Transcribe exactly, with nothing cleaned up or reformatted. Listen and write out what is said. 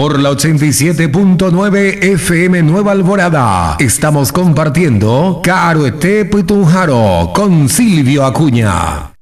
por la ochenta y siete punto nueve F M Nueva Alborada. Estamos compartiendo Caro Este Putunjaro con Silvio Acuña.